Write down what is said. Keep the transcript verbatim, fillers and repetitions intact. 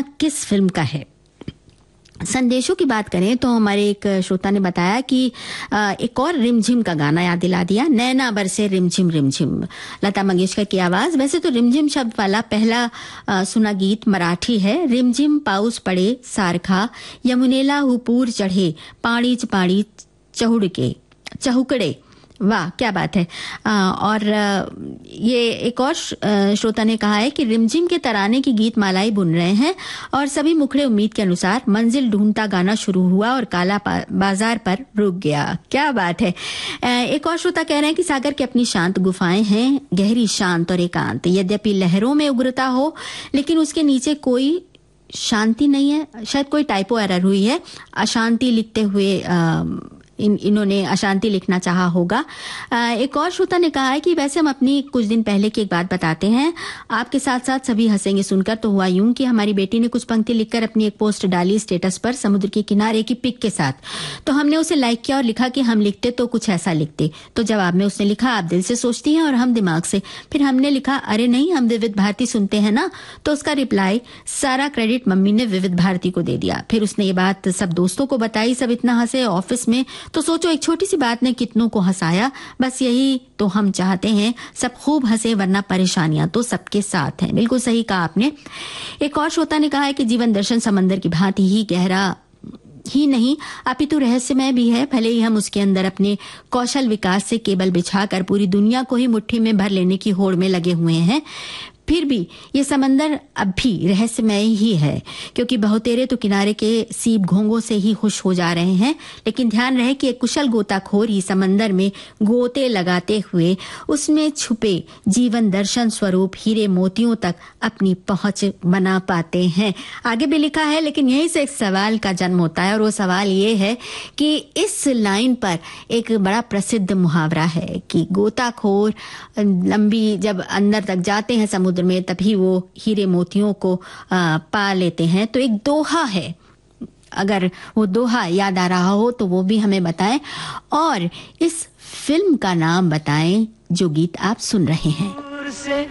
किस फिल्म का है। संदेशों की बात करें तो हमारे एक श्रोता ने बताया कि एक और रिमझिम का गाना याद दिला दिया, नैना बरसे रिमझिम रिमझिम, लता मंगेशकर की आवाज। वैसे तो रिमझिम शब्द वाला पहला सुना गीत मराठी है। रिमझिम पाऊस पड़े सारखा, यमुनेला हुपूर चढ़े, पाणीच पाणी चहुड़के चहुकड़े। वाह क्या बात है। आ, और ये एक और श्रोता ने कहा है कि रिमझिम के तराने की गीत मालाई बुन रहे हैं और सभी मुखड़े उम्मीद के अनुसार मंजिल ढूंढता गाना शुरू हुआ और काला बाजार पर रुक गया। क्या बात है। एक और श्रोता कह रहे हैं कि सागर की अपनी शांत गुफाएं हैं, गहरी शांत और एकांत। यद्यपि लहरों में उग्रता हो लेकिन उसके नीचे कोई शांति नहीं है। शायद कोई टाइपो एरर हुई है, अशांति लिखते हुए आ, इन इन्होंने अशांति लिखना चाहा होगा। एक और श्रोता ने कहा है कि वैसे हम अपनी कुछ दिन पहले की एक बात बताते हैं, आपके साथ साथ सभी हंसेंगे सुनकर। तो हुआ यूं कि हमारी बेटी ने कुछ पंक्ति लिखकर अपनी एक पोस्ट डाली स्टेटस पर समुद्र के किनारे की पिक के साथ। तो हमने उसे लाइक किया और लिखा कि हम लिखते तो कुछ ऐसा लिखते। तो जवाब में उसने लिखा, आप दिल से सोचती हैं और हम दिमाग से। फिर हमने लिखा, अरे नहीं, हम विविध भारती सुनते हैं ना। तो उसका रिप्लाई, सारा क्रेडिट मम्मी ने विविध भारती को दे दिया। फिर उसने ये बात सब दोस्तों को बताई, सब इतना हंसे ऑफिस में। तो सोचो एक छोटी सी बात ने कितनों को हंसाया। बस यही तो हम चाहते हैं, सब खूब हंसे, वरना परेशानियां तो सबके साथ हैं। बिल्कुल सही कहा आपने। एक और श्रोता ने कहा है कि जीवन दर्शन समंदर की भांति ही गहरा ही नहीं अपितु रहस्यमय भी है। भले ही हम उसके अंदर अपने कौशल विकास से केबल बिछाकर पूरी दुनिया को ही मुट्ठी में भर लेने की होड़ में लगे हुए हैं, फिर भी ये समंदर अब भी रहस्यमय ही है, क्योंकि बहुतेरे तो किनारे के सीप घोंघों से ही खुश हो जा रहे हैं। लेकिन ध्यान रहे कि एक कुशल गोताखोर ही समंदर में गोते लगाते हुए उसमें छुपे जीवन दर्शन स्वरूप हीरे मोतियों तक अपनी पहुंच बना पाते हैं। आगे भी लिखा है, लेकिन यहीं से एक सवाल का जन्म होता है और वो सवाल ये है कि इस लाइन पर एक बड़ा प्रसिद्ध मुहावरा है कि गोताखोर लंबी जब अंदर तक जाते हैं समुद्र में तभी वो हीरे मोतियों को आ, पा लेते हैं। तो एक दोहा है, अगर वो दोहा याद आ रहा हो तो वो भी हमें बताएं और इस फिल्म का नाम बताएं जो गीत आप सुन रहे हैं।